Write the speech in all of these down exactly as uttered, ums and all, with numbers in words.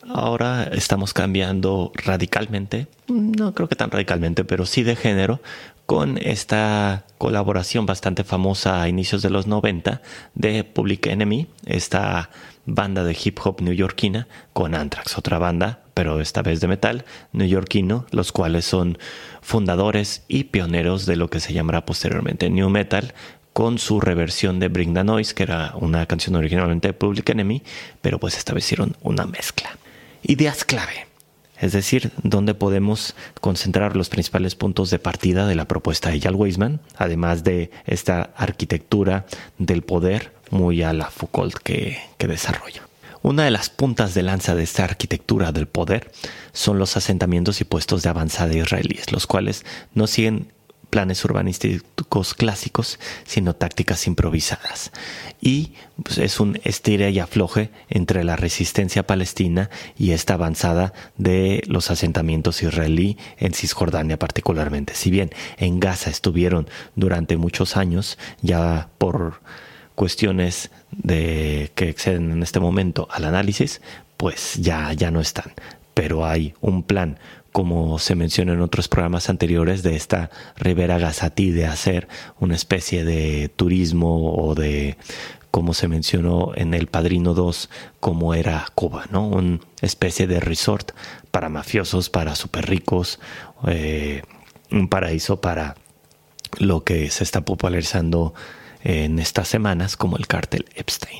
ahora estamos cambiando radicalmente, no creo que tan radicalmente, pero sí de género, con esta colaboración bastante famosa a inicios de los noventa de Public Enemy, esta banda de hip hop neoyorquina, con Anthrax, otra banda, pero esta vez de metal neoyorquino, los cuales son fundadores y pioneros de lo que se llamará posteriormente New Metal, con su reversión de Bring the Noise, que era una canción originalmente de Public Enemy, pero pues esta vez hicieron una mezcla. Ideas clave, es decir, donde podemos concentrar los principales puntos de partida de la propuesta de Eyal Weizman, además de esta arquitectura del poder muy a la Foucault que, que desarrolla. Una de las puntas de lanza de esta arquitectura del poder son los asentamientos y puestos de avanzada israelíes, los cuales no siguen planes urbanísticos clásicos, sino tácticas improvisadas. Y pues, es un estira y afloje entre la resistencia palestina y esta avanzada de los asentamientos israelí en Cisjordania particularmente. Si bien en Gaza estuvieron durante muchos años, ya por cuestiones de que exceden en este momento al análisis, pues ya, ya no están. Pero hay un plan, como se menciona en otros programas anteriores, de esta Ribera Gazatí, de hacer una especie de turismo o de, como se mencionó en El Padrino dos, como era Cuba, ¿no? Una especie de resort para mafiosos, para súper ricos, eh, un paraíso para lo que se está popularizando en estas semanas como el cártel Epstein.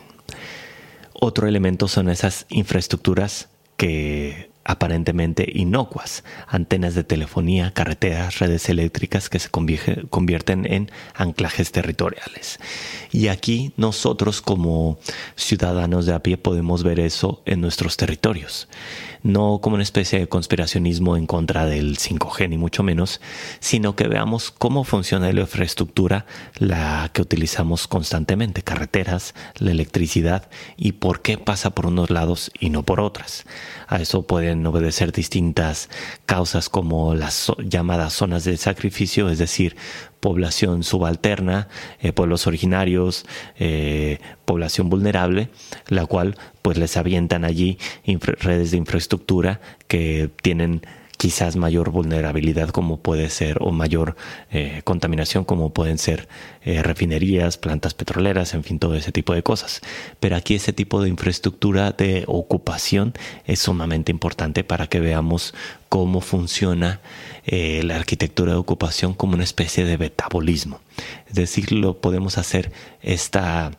Otro elemento son esas infraestructuras que aparentemente inocuas, antenas de telefonía, carreteras, redes eléctricas que se convierten en anclajes territoriales. Y aquí nosotros como ciudadanos de a pie podemos ver eso en nuestros territorios. No como una especie de conspiracionismo en contra del cinco G, ni mucho menos, sino que veamos cómo funciona la infraestructura, la que utilizamos constantemente, carreteras, la electricidad, y por qué pasa por unos lados y no por otras. A eso pueden obedecer distintas causas como las llamadas zonas de sacrificio, es decir, población subalterna, eh, pueblos originarios, eh, población vulnerable, la cual pues les avientan allí redes de infraestructura que tienen quizás mayor vulnerabilidad, como puede ser, o mayor eh, contaminación, como pueden ser eh, refinerías, plantas petroleras, en fin, todo ese tipo de cosas. Pero aquí ese tipo de infraestructura de ocupación es sumamente importante para que veamos cómo funciona eh, la arquitectura de ocupación como una especie de metabolismo. Es decir, lo podemos hacer esta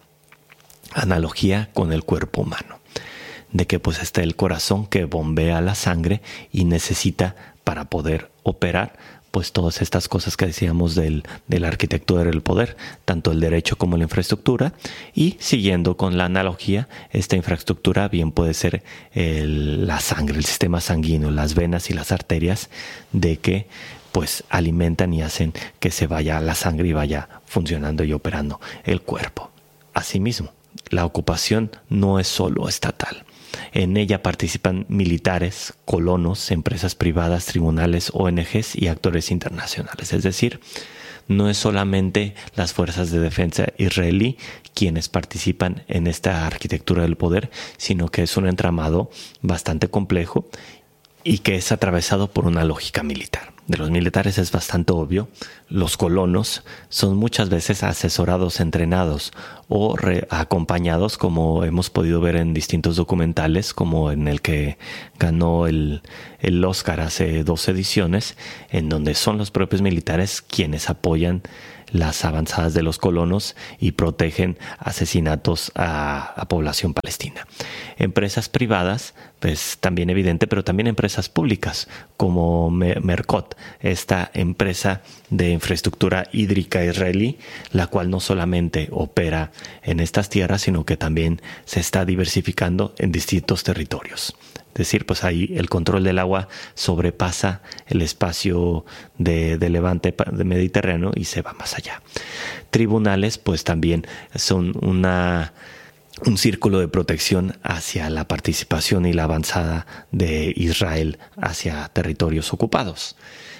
analogía con el cuerpo humano, de que pues está el corazón que bombea la sangre y necesita, para poder operar, pues todas estas cosas que decíamos del, de la arquitectura del poder, tanto el derecho como la infraestructura. Y siguiendo con la analogía, esta infraestructura bien puede ser el, la sangre, el sistema sanguíneo, las venas y las arterias, de que pues alimentan y hacen que se vaya la sangre y vaya funcionando y operando el cuerpo. Asimismo, la ocupación no es solo estatal. En ella participan militares, colonos, empresas privadas, tribunales, O N Ges y actores internacionales. Es decir, no es solamente las fuerzas de defensa israelí quienes participan en esta arquitectura del poder, sino que es un entramado bastante complejo y que es atravesado por una lógica militar. De los militares es bastante obvio. Los colonos son muchas veces asesorados, entrenados o re- acompañados, como hemos podido ver en distintos documentales, como en el que ganó el, el Oscar hace dos ediciones, en donde son los propios militares quienes apoyan las avanzadas de los colonos y protegen asesinatos a, a población palestina. Empresas privadas, pues también evidente, pero también empresas públicas como Mercot, esta empresa de infraestructura hídrica israelí, la cual no solamente opera en estas tierras, sino que también se está diversificando en distintos territorios. Es decir, pues ahí el control del agua sobrepasa el espacio de, de levante de Mediterráneo y se va más allá. Tribunales, pues también son una, un círculo de protección hacia la participación y la avanzada de Israel hacia territorios ocupados.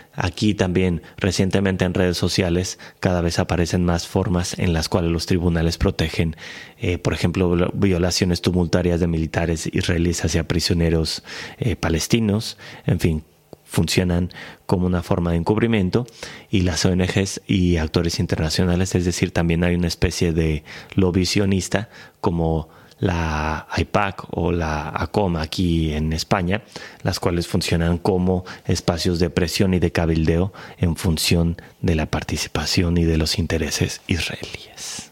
Aquí también, recientemente en redes sociales, cada vez aparecen más formas en las cuales los tribunales protegen, eh, por ejemplo, violaciones tumultuarias de militares israelíes hacia prisioneros eh, palestinos. En fin, funcionan como una forma de encubrimiento, y las O N Ges y actores internacionales, es decir, también hay una especie de lobby sionista como la AIPAC o la ACOM aquí en España, las cuales funcionan como espacios de presión y de cabildeo en función de la participación y de los intereses israelíes.